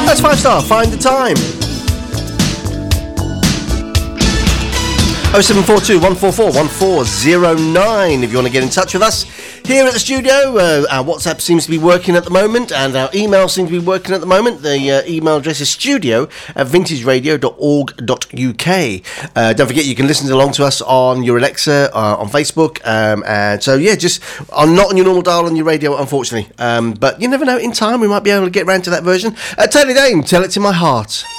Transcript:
That's 5-star. Find the time. 0742 144 1409 if you want to get in touch with us. Here at the studio, our WhatsApp seems to be working at the moment, and our email seems to be working at the moment. The email address is studio@vintageradio.org.uk. Don't forget you can listen along to us on your Alexa, on Facebook, and so yeah, just not on your normal dial on your radio, unfortunately. But you never know, in time we might be able to get round to that version. Taylor Dane, Tell It to My Heart.